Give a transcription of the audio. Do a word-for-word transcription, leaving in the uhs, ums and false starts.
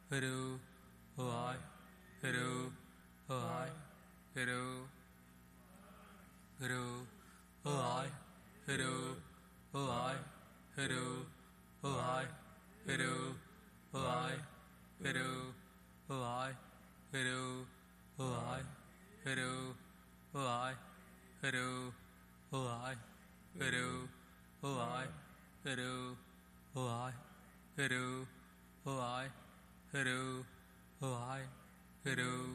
Hello, oh I, hello, oh I, hello, hello, oh I, hello, oh I, hello, oh I, hello, oh I, hello, oh I, hello, oh I, hello, oh I, hello, oh I, hello, oh I, hello, oh I, hello, oh I, hello, oh I, hello.